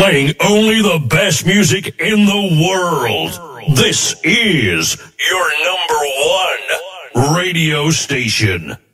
Playing only the best music in the world. This is your number one radio station.